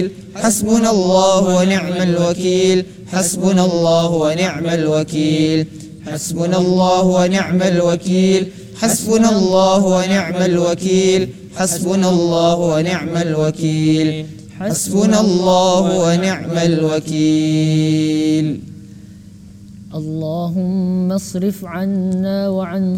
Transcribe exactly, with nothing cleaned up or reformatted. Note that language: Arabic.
حسبنا الله ونعم الوكيل حسبنا الله ونعم الوكيل حسبنا الله ونعم الوكيل حسبنا الله ونعم الوكيل حسبنا الله ونعم الوكيل حسبنا الله ونعم الوكيل. اللهم اصرف عنا وعن